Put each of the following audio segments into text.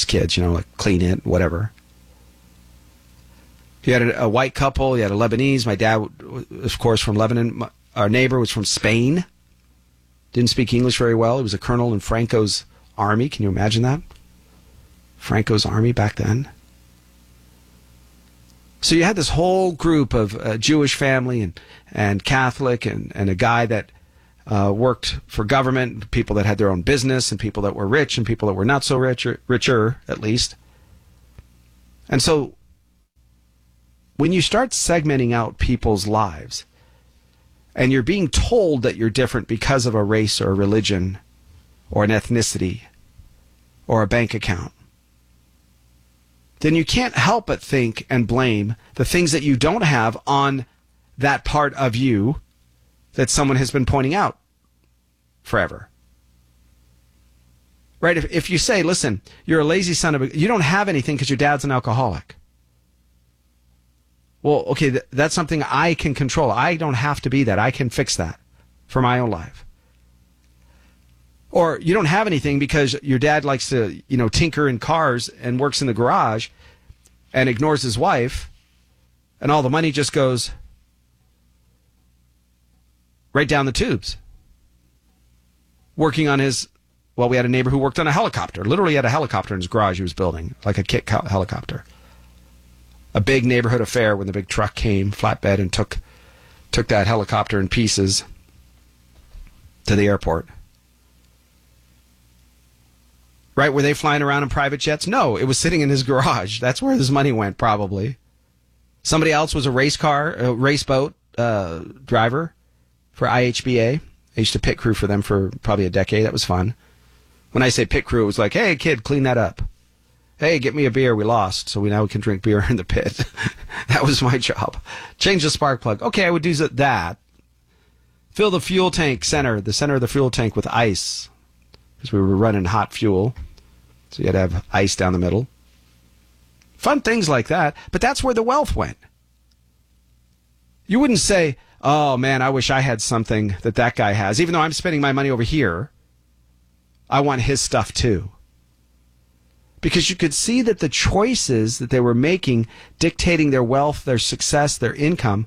as kids, like clean it, whatever. You had a white couple, you had a Lebanese. My dad, of course, from Lebanon. Our neighbor was from Spain. Didn't speak English very well. He was a colonel in Franco's army. Can you imagine that? Franco's army back then. So you had this whole group of Jewish family and Catholic and a guy that worked for government, people that had their own business and people that were rich and people that were not so rich, or richer at least. And so when you start segmenting out people's lives and you're being told that you're different because of a race or a religion or an ethnicity or a bank account, then you can't help but think and blame the things that you don't have on that part of you that someone has been pointing out forever. Right? If you say, listen, you're a lazy son of a... You don't have anything because your dad's an alcoholic. Well, okay, that's something I can control. I don't have to be that. I can fix that for my own life. Or you don't have anything because your dad likes to, tinker in cars and works in the garage and ignores his wife, and all the money just goes right down the tubes. Working on his... Well, we had a neighbor who worked on a helicopter. Literally had a helicopter in his garage he was building, like a kit helicopter. A big neighborhood affair when the big truck came, flatbed, and took that helicopter in pieces to the airport. Right? Were they flying around in private jets? No, it was sitting in his garage. That's where his money went, probably. Somebody else was a race boat driver for IHBA. I used to pit crew for them for probably a decade. That was fun. When I say pit crew, it was like, hey, kid, clean that up. Hey, get me a beer. We lost, so now we can drink beer in the pit. That was my job. Change the spark plug. Okay, I would do that. Fill the fuel tank the center of the fuel tank with ice, because we were running hot fuel, so you had to have ice down the middle. Fun things like that, but that's where the wealth went. You wouldn't say, oh, man, I wish I had something that guy has. Even though I'm spending my money over here, I want his stuff too. Because you could see that the choices that they were making, dictating their wealth, their success, their income,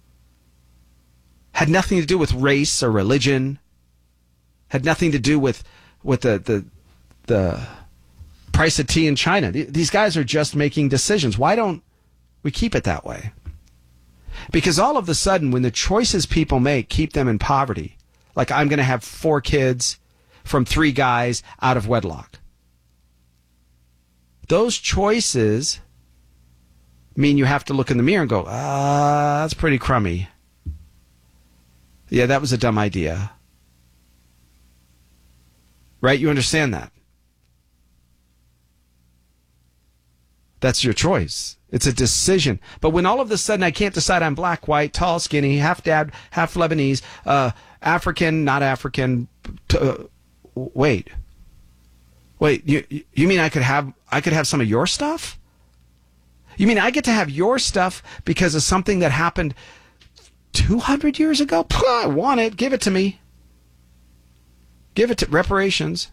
had nothing to do with race or religion, had nothing to do with the price of tea in China. These guys are just making decisions. Why don't we keep it that way? Because all of a sudden, when the choices people make keep them in poverty, like I'm going to have 4 kids from 3 guys out of wedlock, those choices mean you have to look in the mirror and go, that's pretty crummy. Yeah, that was a dumb idea. Right? You understand that? That's your choice. It's a decision. But when all of a sudden I can't decide I'm black, white, tall, skinny, half dad, half Lebanese, African, not African, wait, you mean I could have some of your stuff? You mean I get to have your stuff because of something that happened 200 years ago? I want it. Give it to me. Give it to reparations.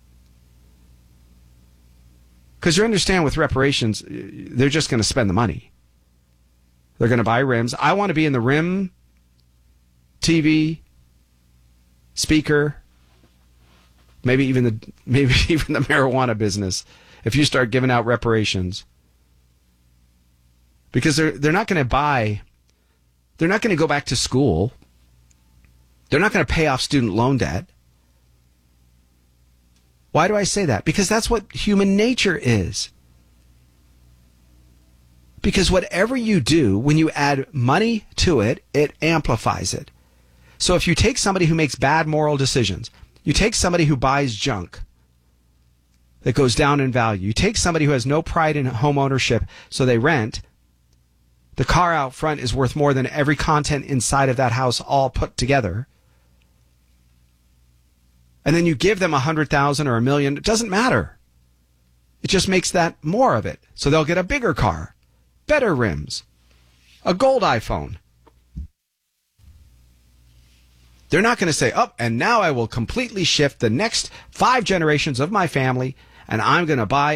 Because you understand with reparations, they're just going to spend the money. They're going to buy rims. I want to be in the rim, TV, speaker, maybe even the marijuana business. If you start giving out reparations, because they're not going to buy, they're not going to go back to school. They're not going to pay off student loan debt. Why do I say that? Because that's what human nature is. Because whatever you do, when you add money to it, it amplifies it. So if you take somebody who makes bad moral decisions, you take somebody who buys junk that goes down in value, you take somebody who has no pride in home ownership, so they rent, the car out front is worth more than every content inside of that house all put together. And then you give them $100,000 or $1 million. It doesn't matter. It just makes that more of it. So they'll get a bigger car, better rims, a gold iPhone. They're not going to say, and now I will completely shift the next 5 generations of my family, and I'm going to buy